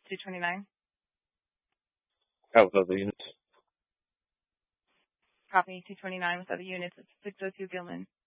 229. Out with other units. Copy. 229 with other units. It's 602 Gilman.